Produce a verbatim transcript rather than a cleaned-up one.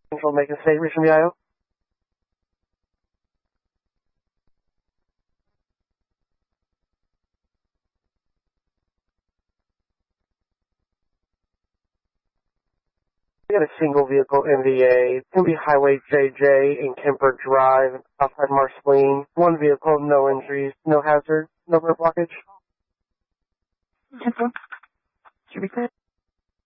Control Macon State, Richmond, V I O. We got a single vehicle M V A. It's going to be Highway J J in Kemper Drive outside Marceline. One vehicle, no injuries, no hazard, no road blockage. ten four. Should be clear.